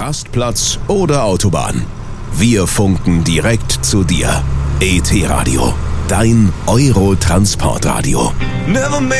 Rastplatz oder Autobahn. Wir funken direkt zu dir. ET Radio, dein Euro-Transportradio.